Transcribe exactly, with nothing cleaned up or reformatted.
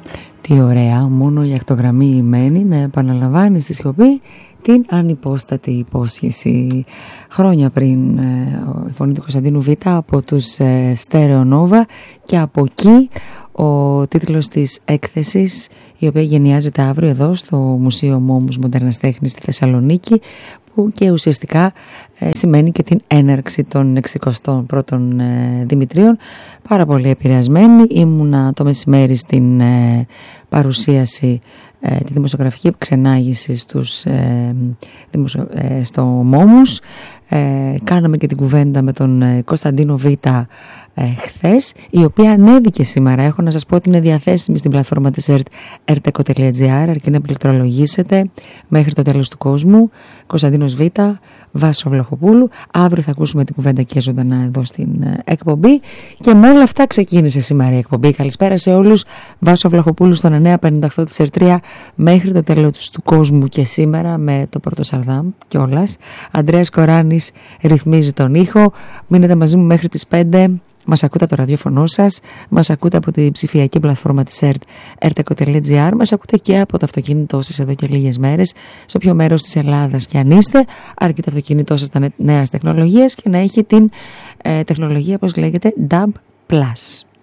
Τι ωραία, μόνο η ακτογραμμή μένει να επαναλαμβάνει στη σιωπή την ανυπόστατη υπόσχεση. Χρόνια πριν ε, η φωνή του Κωνσταντίνου Β από τους ε, Stereo Nova, και από εκεί ο τίτλος της έκθεσης, η οποία γενιάζεται αύριο εδώ στο Μουσείο Μόμους Μοντέρνας Τέχνης στη Θεσσαλονίκη, που και ουσιαστικά ε, σημαίνει και την έναρξη των εξηκοστών πρώτων ε, Δημητρίων. Πάρα πολύ επηρεασμένη. Ήμουνα το μεσημέρι στην ε, παρουσίαση, ε, τη δημοσιογραφική ξενάγηση στους, ε, δημοσιο, ε, στο Μόμους. Ε, κάναμε και την κουβέντα με τον ε, Κωνσταντίνο Β ε, χθες, η οποία ανέβηκε σήμερα. Έχω να σας πω ότι είναι διαθέσιμη στην πλατφόρμα της ερτ ερτεκο τελεία τζι άρ, αρκεί να πληκτρολογήσετε μέχρι το τέλος του κόσμου. Κωνσταντίνος Β, Βάσο Βλαχοπούλου. Αύριο θα ακούσουμε την κουβέντα και ζωντανά εδώ στην ε, εκπομπή, και με όλα αυτά ξεκίνησε σήμερα η εκπομπή. Καλησπέρα σε όλους. Βάσο Βλαχοπούλου στον εννιά πενήντα οκτώ της Ερτρία μέχρι το τέλος του κόσμου, και σήμερα με το πρώτο Σαρδάμ κιόλας. Ανδρέας Κοράνης ρυθμίζει τον ήχο. Μείνετε μαζί μου μέχρι τις πέντε. Μας ακούτε από το ραδιόφωνο σας, μας ακούτε από την ψηφιακή πλατφόρμα της ερτ ερτεκο τελεία τζι άρ, μας ακούτε και από το αυτοκίνητό σας εδώ και λίγες μέρες, σε όποιο μέρος της Ελλάδας και αν είστε, αρκεί το αυτοκίνητό σας τα νέας τεχνολογίας και να έχει την ε, τεχνολογία, όπως λέγεται, νταμπ πλας.